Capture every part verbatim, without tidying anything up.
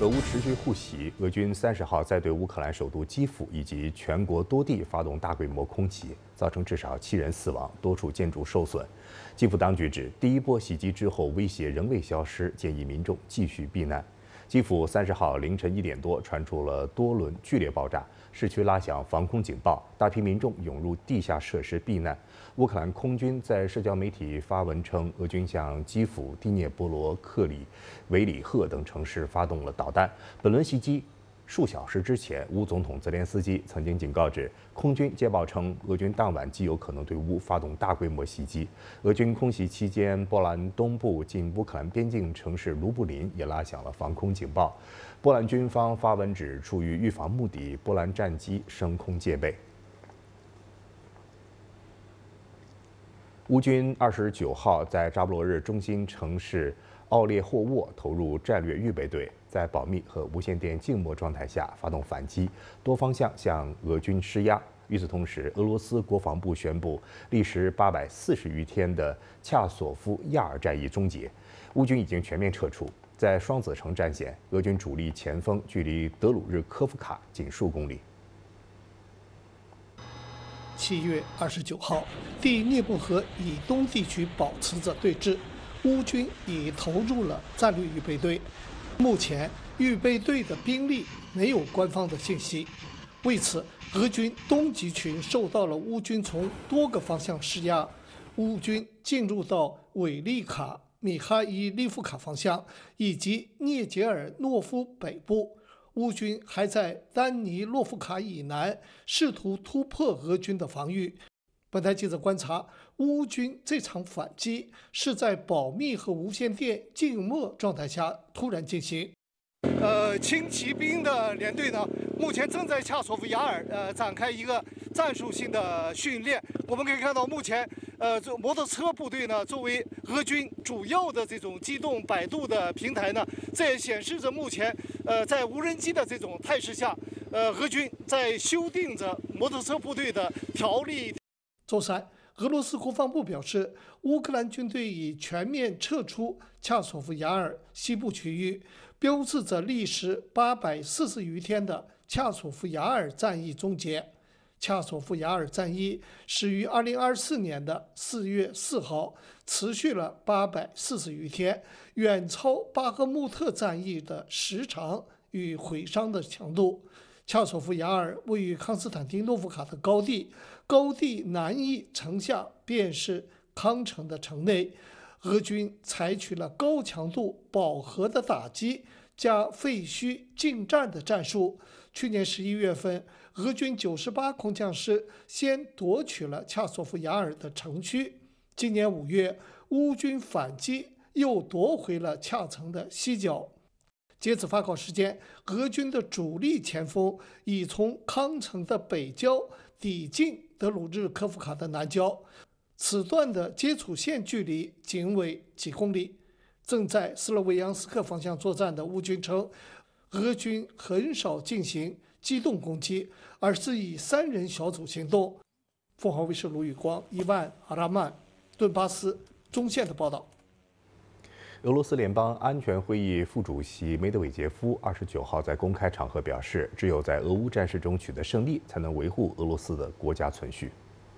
俄乌持续互袭，俄军三十号在对乌克兰首都基辅以及全国多地发动大规模空袭，造成至少七人死亡，多处建筑受损。基辅当局指，第一波袭击之后威胁仍未消失，建议民众继续避难。基辅三十号凌晨一点多传出了多轮剧烈爆炸，市区拉响防空警报，大批民众涌入地下设施避难。乌克兰空军在社交媒体发文称，俄军向基辅、第聂波罗克里维里赫等城市发动了导弹。本轮袭击数小时之前，乌总统泽连斯基曾经警告指，空军接报称，俄军当晚极有可能对乌发动大规模袭击。俄军空袭期间，波兰东部近乌克兰边境城市卢布林也拉响了防空警报。波兰军方发文指，出于预防目的，波兰战机升空戒备。乌军二十九号在扎波罗热中心城市奥列霍沃投入战略预备队，在保密和无线电静默状态下发动反击，多方向向俄军施压。与此同时，俄罗斯国防部宣布，历时八百四十余天的恰索夫亚尔战役终结，乌军已经全面撤出。在双子城战线，俄军主力前锋距离德鲁日科夫卡仅数公里。 七月二十九号，第聂布河以东地区保持着对峙，乌军已投入了战略预备队。目前，预备队的兵力没有官方的信息。为此，俄军东集群受到了乌军从多个方向施压，乌军进入到韦利卡、米哈伊利夫卡方向以及涅杰尔诺夫北部。乌军还在丹尼洛夫卡以南试图突破俄军的防御。本台记者观察，乌军这场反击是在保密和无线电静默状态下突然进行。呃，轻骑兵的连队呢，目前正在恰索夫亚尔呃展开一个战术性的训练。我们可以看到，目前呃，这摩托车部队呢，作为俄军主要的这种机动摆渡的平台呢，这也显示着目前呃在无人机的这种态势下，呃，俄军在修订着摩托车部队的条例。周三，俄罗斯国防部表示，乌克兰军队已全面撤出恰索夫亚尔西部区域，标志着历时八百四十余天的恰索夫亚尔战役终结。恰索夫亚尔战役始于二零二四年的四月四号，持续了八百四十余天，远超巴赫穆特战役的时长与毁伤的强度。恰索夫亚尔位于康斯坦丁诺夫卡的高地，高地南翼城下便是康城的城内。俄军采取了高强度饱和的打击加废墟进战的战术。去年十一月份，俄军九十八空降师先夺取了恰索夫亚尔的城区。今年五月，乌军反击又夺回了恰城的西角。截止发稿时间，俄军的主力前锋已从康城的北郊抵近德鲁日科夫卡的南郊，此段的接触线距离仅为几公里。正在斯洛维扬斯克方向作战的乌军称，俄军很少进行机动攻击，而是以三人小组行动。凤凰卫视卢宇光、伊万阿拉曼、顿巴斯中线的报道。 俄罗斯联邦安全会议副主席梅德韦杰夫二十九号在公开场合表示，只有在俄乌战事中取得胜利，才能维护俄罗斯的国家存续。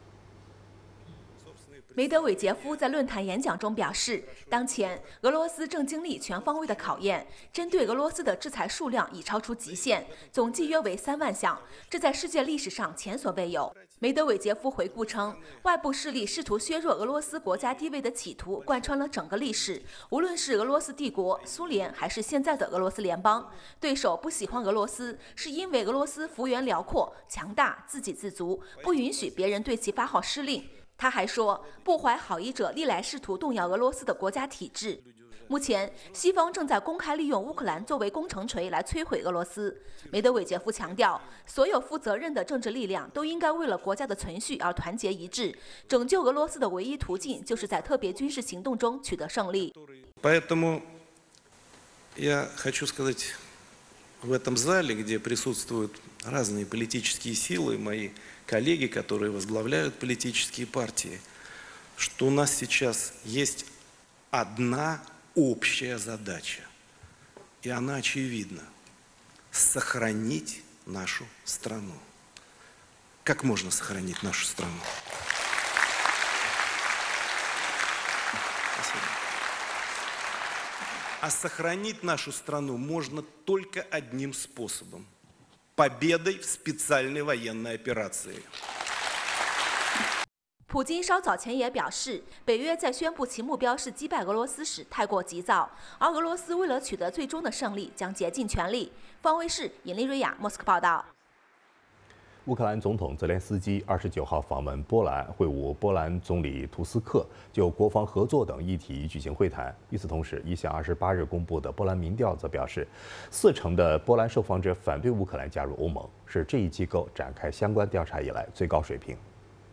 梅德韦杰夫在论坛演讲中表示，当前俄罗斯正经历全方位的考验，针对俄罗斯的制裁数量已超出极限，总计约为三万项，这在世界历史上前所未有。梅德韦杰夫回顾称，外部势力试图削弱俄罗斯国家地位的企图贯穿了整个历史，无论是俄罗斯帝国、苏联还是现在的俄罗斯联邦，对手不喜欢俄罗斯，是因为俄罗斯幅员辽阔、强大、自给自足，不允许别人对其发号施令。他还说，不怀好意者历来试图动摇俄罗斯的国家体制。目前，西方正在公开利用乌克兰作为攻城锤来摧毁俄罗斯。梅德韦杰夫强调，所有负责任的政治力量都应该为了国家的存续而团结一致。拯救俄罗斯的唯一途径，就是在特别军事行动中取得胜利。 Поэтому я хочу сказать в этом зале, где присутствуют разные политические силы, мои коллеги, которые возглавляют политические партии, что у нас сейчас есть одна общая задача и она очевидна. Сохранить нашу страну. Как можно сохранить нашу страну? Спасибо. А сохранить нашу страну можно только одним способом – победой в специальной военной операции. 普京稍早前也表示，北约在宣布其目标是击败俄罗斯时太过急躁，而俄罗斯为了取得最终的胜利，将竭尽全力。方卫视尹丽瑞亚莫斯科报道。 乌克兰总统泽连斯基二十九号访问波兰，会晤波兰总理图斯克，就国防合作等议题举行会谈。与此同时，一项二十八日公布的波兰民调则表示，四成的波兰受访者反对乌克兰加入欧盟，是这一机构展开相关调查以来最高水平。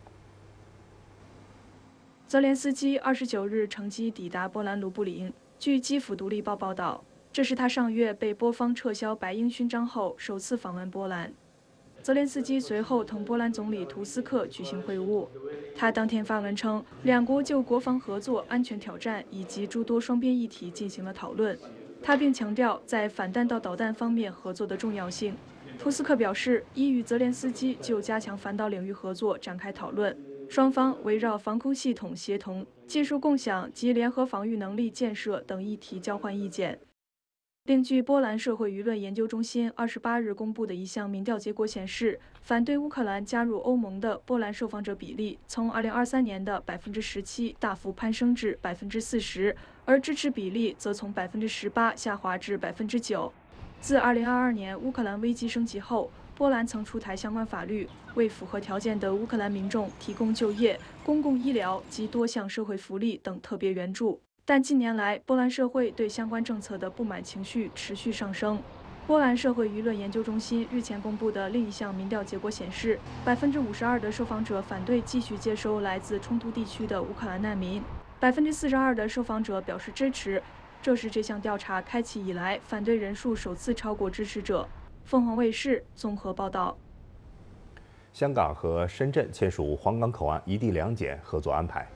泽连斯基二十九日乘机抵达波兰卢布林。据基辅独立报报道，这是他上月被波方撤销白鹰勋章后首次访问波兰。泽连斯基随后同波兰总理图斯克举行会晤。他当天发文称，两国就国防合作、安全挑战以及诸多双边议题进行了讨论。他并强调在反弹道导弹方面合作的重要性。图斯克表示，已与泽连斯基就加强反导领域合作展开讨论。 双方围绕防空系统协同、技术共享及联合防御能力建设等议题交换意见。另据波兰社会舆论研究中心二十八日公布的一项民调结果显示，反对乌克兰加入欧盟的波兰受访者比例从二零二三年的百分之十七大幅攀升至百分之四十，而支持比例则从百分之十八下滑至百分之九。自二零二二年乌克兰危机升级后， 波兰曾出台相关法律，为符合条件的乌克兰民众提供就业、公共医疗及多项社会福利等特别援助。但近年来，波兰社会对相关政策的不满情绪持续上升。波兰社会舆论研究中心日前公布的另一项民调结果显示，百分之五十二的受访者反对继续接收来自冲突地区的乌克兰难民，百分之四十二的受访者表示支持。这是这项调查开启以来反对人数首次超过支持者。 凤凰卫视综合报道： 香港和深圳签署皇岗口岸一地两检合作安排。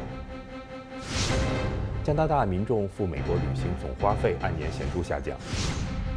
加拿大民众赴美国旅行总花费按年显著下降，